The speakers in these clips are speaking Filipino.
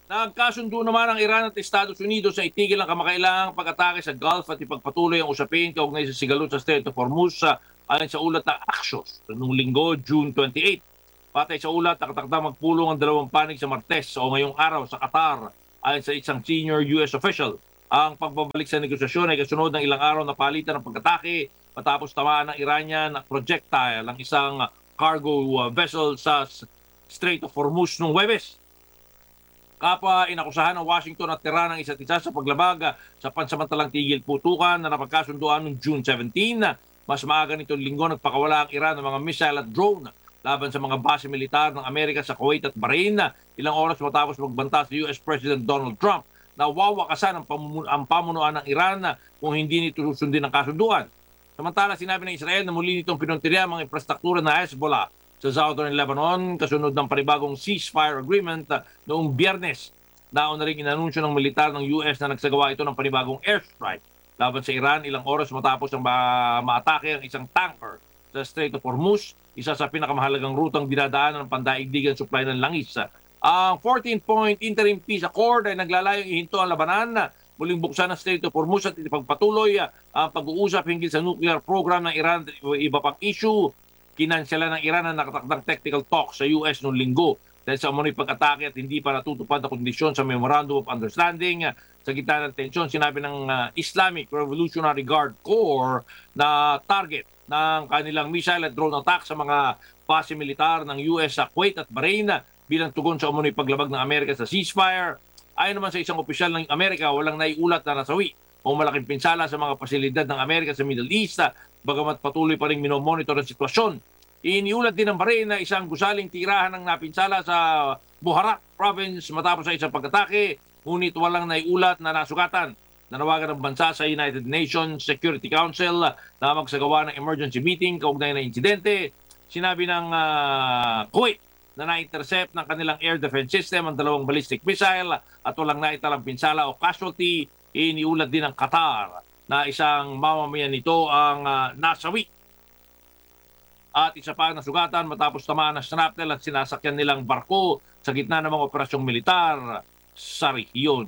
Nagkasundo naman ang Iran at Estados Unidos sa itigil ang kamakailangang pag-atake sa Gulf at ipagpatuloy ang usapin kaugnay sa sigalo sa Strait of Hormuz ayon sa ulat ng Axios noong linggo, June 28. Patay sa ulat, nakatakda magpulong ang dalawang panig sa Martes o ngayong araw sa Qatar ayon sa isang senior US official. Ang pagbabalik sa negosasyon ay kasunod ng ilang araw na palitan ng pag-atake matapos tamaan ng Iranian projectile ang isang cargo vessel sa Strait of Hormuz noong Huwebes. Kapwa inakusahan ng Washington at Tehran ang isa't isa sa paglabag sa pansamantalang tigil putukan na napagkasunduan noong June 17. Mas maaga nitong linggo nagpakawala ang Iran ng mga missile at drone laban sa mga base militar ng Amerika sa Kuwait at Bahrain ilang oras matapos magbanta sa US President Donald Trump na wawakasan ang pamunuan ng Iran kung hindi nito susundin ang kasunduan. Samantala, sinabi ng Israel na muli nitong pinuntirya ang mga infrastruktura ng Hezbollah sa Southern Lebanon kasunod ng panibagong ceasefire agreement noong Biyernes. Nauna rin inanunsyo ng militar ng US na nagsagawa ito ng panibagong airstrike laban sa Iran ilang oras matapos ang maatake ang isang tanker sa Strait of Hormuz, isa sa pinakamahalagang rutang dinadaanan ng pandaigdigan supply ng langis. Ang 14-point interim peace accord ay naglalayong ihinto ang labanan, muling buksan ang Strait of Hormuz at ipagpatuloy ang pag-uusap hinggil sa nuclear program ng Iran at iba pang issue. Kinansela ng Iran ang nakatakdang technical talk sa US noong linggo dahil sa umano'y pag-atake at hindi pa natutupad na kondisyon sa Memorandum of Understanding. Sa gitna ng tensyon, sinabi ng Islamic Revolutionary Guard Corps na target ng kanilang missile at drone attack sa mga base militar ng US sa Kuwait at Bahrain bilang tugon sa umano'y paglabag ng Amerika sa ceasefire. Ayon naman sa isang opisyal ng Amerika, walang naiulat na nasawi o malaking pinsala sa mga pasilidad ng Amerika sa Middle East, bagamat patuloy pa rin minomonitor ang sitwasyon. Iniulat din ng Bahrain na isang gusaling tirahan ang napinsala sa Buharat province matapos sa isang pag-atake, ngunit walang naiulat na nasugatan. Nanawagan ng bansa sa United Nations Security Council na magsagawa ng emergency meeting kaugnay ng insidente. Sinabi ng Kuwait na na-intercept ng kanilang air defense system ang dalawang ballistic missile at walang naitalang pinsala o casualty. Iniulat din ng Qatar na isang mamamayan nito ang nasawi at isa pa nasugatan matapos tamaan ng shrapnel at sinasakyan nilang barko sa gitna ng mga operasyong militar sa rehiyon.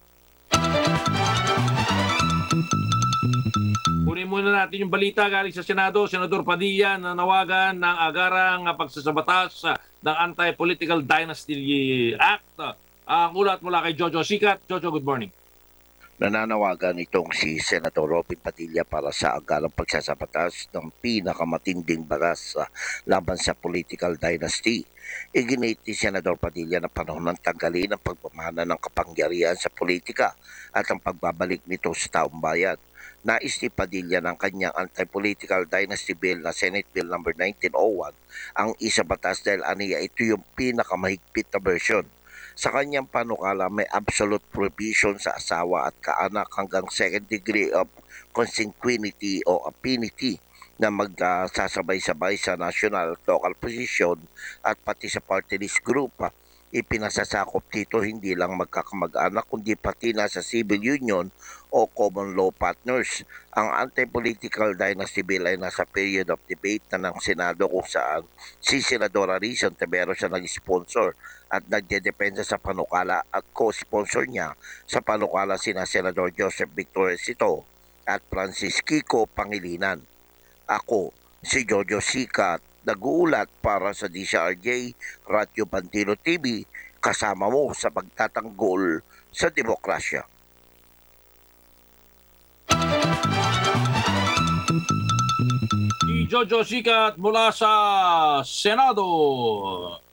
Kunin muna natin yung balita galing sa Senado. Senador Padilla na nawagan ng agarang pagsasabatas ng Anti-Political Dynasty Act. Ang ulat mula kay Jojo Sikat. Jojo, good morning. Nananawagan itong si Senator Robin Padilla para sa agarang pagsasabatas ng pinakamatinding batas laban sa political dynasty. Iginit ni Senador Padilla na panahon ng tanggalin ang pagpamana ng kapangyarihan sa politika at ang pagbabalik nito sa taong bayan. Nais ni Padilla ng kanyang anti-political dynasty bill na Senate Bill No. 1901 ang isabatas dahil aniya ito yung pinakamahigpit na version. Sa kanyang panukala, may absolute prohibition sa asawa at kaanak hanggang second degree of consanguinity o affinity na magsasabay-sabay sa national at local position at pati sa party list group. Ipinasasakop dito hindi lang magkakamag-anak kundi pati na sa civil union o common law partners. Ang anti-political dynasty bill ay nasa period of debate na ng Senado kung saan si Senadora Risa Ontiveros siya nag-sponsor at nagdedepensa sa panukala at co-sponsor niya sa panukala sina Senador Joseph Victor Sito at Francis Kiko Pangilinan. Ako, si Jojo Sikat, nag-uulat para sa DCRJ Radyo Bandilo TV, kasama mo sa pagtatanggol sa demokrasya. Si Jojo Sikat mula sa Senado.